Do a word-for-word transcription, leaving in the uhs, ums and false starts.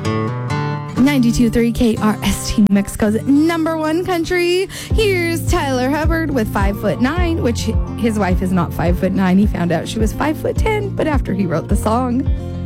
ninety-two point three K R S T, Mexico's number one country. Here's Tyler Hubbard with five foot nine, which his wife is not five foot nine. He found out she was five foot ten, but after he wrote the song.